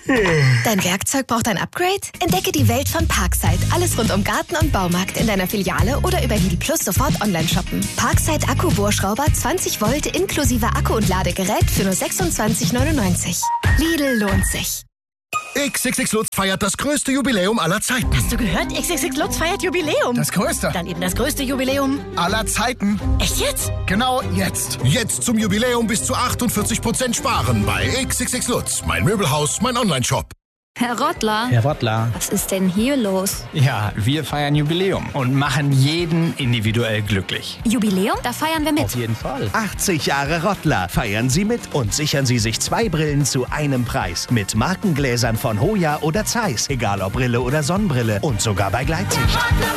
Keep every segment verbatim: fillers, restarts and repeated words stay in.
Dein Werkzeug braucht ein Upgrade? Entdecke die Welt von Parkside. Alles rund um Garten und Baumarkt in deiner Filiale oder über Lidl Plus sofort online shoppen. Parkside Akku-Bohrschrauber zwanzig Volt inklusive Akku und Ladegerät für nur sechsundzwanzig neunundneunzig. Lidl lohnt sich. X X X Lutz feiert das größte Jubiläum aller Zeiten. Hast du gehört? X X X Lutz feiert Jubiläum. Das größte. Dann eben das größte Jubiläum aller Zeiten. Echt jetzt? Genau jetzt. Jetzt zum Jubiläum bis zu achtundvierzig Prozent sparen bei X X X Lutz. Mein Möbelhaus, mein Online-Shop. Herr Rottler. Herr Rottler. Was ist denn hier los? Ja, wir feiern Jubiläum und machen jeden individuell glücklich. Jubiläum? Da feiern wir mit. Auf jeden Fall. achtzig Jahre Rottler. Feiern Sie mit und sichern Sie sich zwei Brillen zu einem Preis. Mit Markengläsern von Hoya oder Zeiss. Egal ob Brille oder Sonnenbrille. Und sogar bei Gleitsicht.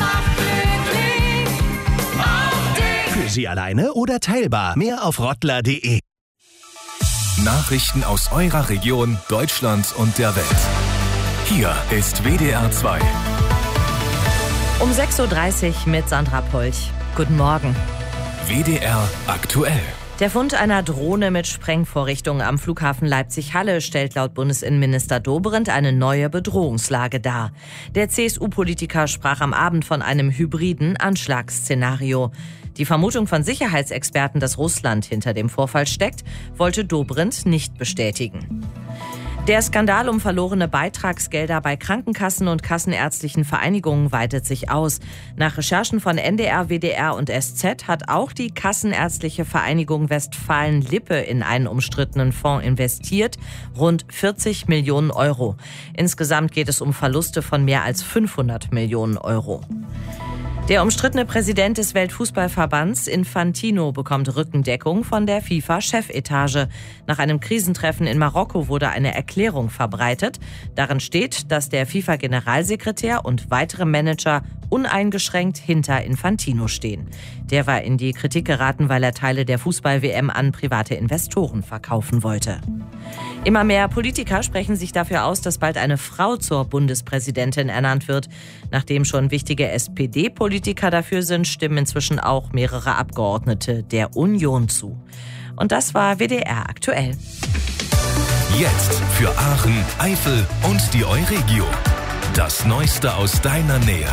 Für Sie alleine oder teilbar. Mehr auf rottler punkt de. Nachrichten aus eurer Region, Deutschland und der Welt. Hier ist W D R zwei. Um sechs Uhr dreißig mit Sandra Polch. Guten Morgen. W D R aktuell. Der Fund einer Drohne mit Sprengvorrichtungen am Flughafen Leipzig-Halle stellt laut Bundesinnenminister Dobrindt eine neue Bedrohungslage dar. Der C S U-Politiker sprach am Abend von einem hybriden Anschlagsszenario. Die Vermutung von Sicherheitsexperten, dass Russland hinter dem Vorfall steckt, wollte Dobrindt nicht bestätigen. Der Skandal um verlorene Beitragsgelder bei Krankenkassen und kassenärztlichen Vereinigungen weitet sich aus. Nach Recherchen von N D R, W D R und S Z hat auch die Kassenärztliche Vereinigung Westfalen-Lippe in einen umstrittenen Fonds investiert, rund vierzig Millionen Euro. Insgesamt geht es um Verluste von mehr als fünfhundert Millionen Euro. Der umstrittene Präsident des Weltfußballverbands Infantino bekommt Rückendeckung von der FIFA-Chefetage. Nach einem Krisentreffen in Marokko wurde eine Erklärung verbreitet. Darin steht, dass der FIFA-Generalsekretär und weitere Manager uneingeschränkt hinter Infantino stehen. Der war in die Kritik geraten, weil er Teile der Fußball-W M an private Investoren verkaufen wollte. Immer mehr Politiker sprechen sich dafür aus, dass bald eine Frau zur Bundespräsidentin ernannt wird. Nachdem schon wichtige S P D-Politiker dafür sind, stimmen inzwischen auch mehrere Abgeordnete der Union zu. Und das war W D R aktuell. Jetzt für Aachen, Eifel und die Euregio. Das Neueste aus deiner Nähe.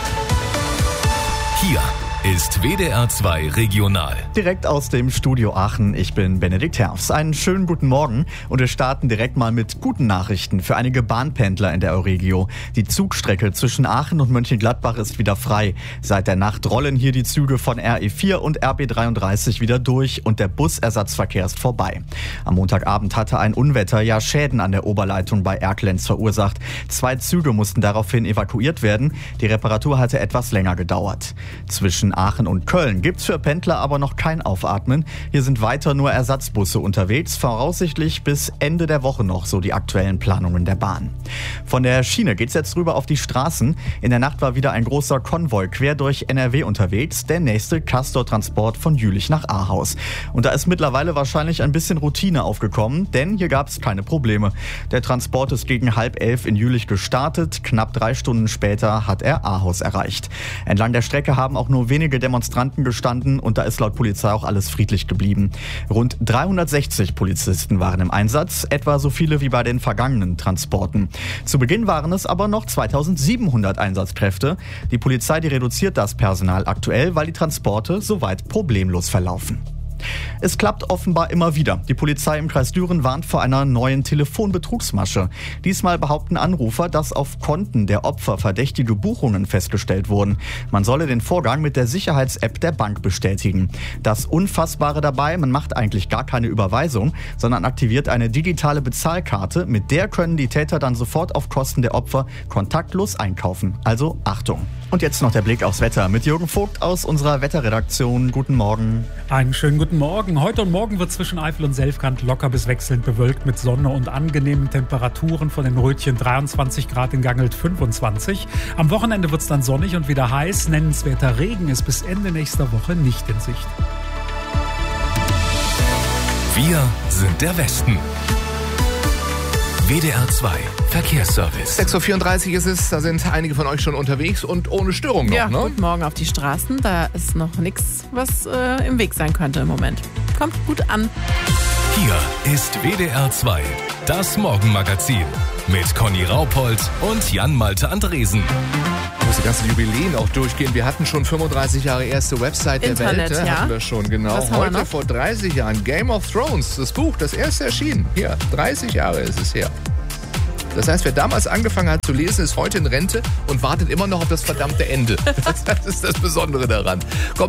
Hier ist W D R zwei Regional. Direkt aus dem Studio Aachen, ich bin Benedikt Herfs. Einen schönen guten Morgen und wir starten direkt mal mit guten Nachrichten für einige Bahnpendler in der Euregio. Die Zugstrecke zwischen Aachen und Mönchengladbach ist wieder frei. Seit der Nacht rollen hier die Züge von R E vier und R B dreiunddreißig wieder durch und der Busersatzverkehr ist vorbei. Am Montagabend hatte ein Unwetter ja Schäden an der Oberleitung bei Erkelenz verursacht. Zwei Züge mussten daraufhin evakuiert werden. Die Reparatur hatte etwas länger gedauert. Zwischen Aachen und Köln gibt's für Pendler aber noch kein Aufatmen. Hier sind weiter nur Ersatzbusse unterwegs, voraussichtlich bis Ende der Woche noch, so die aktuellen Planungen der Bahn. Von der Schiene geht's jetzt rüber auf die Straßen. In der Nacht war wieder ein großer Konvoi quer durch N R W unterwegs, der nächste Castor-Transport von Jülich nach Ahaus. Und da ist mittlerweile wahrscheinlich ein bisschen Routine aufgekommen, denn hier gab's keine Probleme. Der Transport ist gegen halb elf in Jülich gestartet, knapp drei Stunden später hat er Ahaus erreicht. Entlang der Strecke haben auch nur wenige Demonstranten gestanden und da ist laut Polizei auch alles friedlich geblieben. Rund dreihundertsechzig Polizisten waren im Einsatz, etwa so viele wie bei den vergangenen Transporten. Zu Beginn waren es aber noch zweitausendsiebenhundert Einsatzkräfte. Die Polizei, die reduziert das Personal aktuell, weil die Transporte soweit problemlos verlaufen. Es klappt offenbar immer wieder. Die Polizei im Kreis Düren warnt vor einer neuen Telefonbetrugsmasche. Diesmal behaupten Anrufer, dass auf Konten der Opfer verdächtige Buchungen festgestellt wurden. Man solle den Vorgang mit der Sicherheits-App der Bank bestätigen. Das Unfassbare dabei, man macht eigentlich gar keine Überweisung, sondern aktiviert eine digitale Bezahlkarte. Mit der können die Täter dann sofort auf Kosten der Opfer kontaktlos einkaufen. Also Achtung. Und jetzt noch der Blick aufs Wetter mit Jürgen Vogt aus unserer Wetterredaktion. Guten Morgen. Einen schönen guten Morgen. Heute und morgen wird zwischen Eifel und Selfkant locker bis wechselnd bewölkt mit Sonne und angenehmen Temperaturen von den Rötchen dreiundzwanzig Grad, in Gangelt fünfundzwanzig. Am Wochenende wird es dann sonnig und wieder heiß. Nennenswerter Regen ist bis Ende nächster Woche nicht in Sicht. Wir sind der Westen. W D R zwei Verkehrsservice. sechs Uhr vierunddreißig ist es, da sind einige von euch schon unterwegs und ohne Störung noch, ja, ne? Guten Morgen auf die Straßen, da ist noch nichts, was äh, im Weg sein könnte im Moment. Kommt gut an. Hier ist W D R zwei, das Morgenmagazin mit Conny Raupold und Jan-Malte Andresen. Ich muss die ganzen Jubiläen auch durchgehen. Wir hatten schon fünfunddreißig Jahre erste Website der Internet, Welt. ja. Hatten wir schon, genau. Was haben wir Heute noch? vor dreißig Jahren Game of Thrones, das Buch, das erste erschienen. Hier, dreißig Jahre ist es her. Das heißt, wer damals angefangen hat zu lesen, ist heute in Rente und wartet immer noch auf das verdammte Ende. Das ist das Besondere daran. Kommt